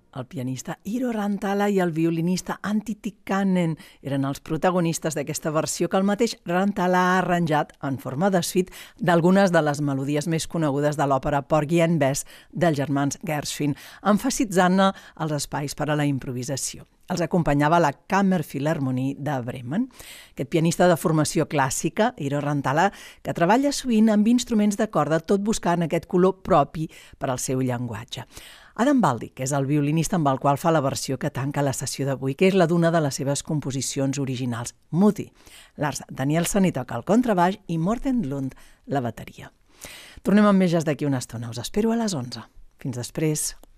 El pianista Eero Rantala i el violinista Antti Tikkanen eren els protagonistes d'aquesta versió que el mateix Rantala ha arranjat en forma de suite d'algunes de les melodies més conegudes de l'òpera Porgy and Bess dels germans Gershwin, emfasitzant-ne els espais per a la improvisació. Els acompanyava la Kammerphilharmonie de Bremen. Aquest pianista de formació clàssica, Eero Rantala, que treballa sovint amb instruments de corda, tot buscant aquest color propi per al seu llenguatge. Adam Baldic és el violinista amb el qual fa la versió que tanca la sessió d'avui, que és la d'una de les seves composicions originals, Moody. Lars Danielsen hi toca el contrabaix i Morten Lund la bateria. Tornem amb més jazz d'aquí una estona. Us espero a les 11. Fins després.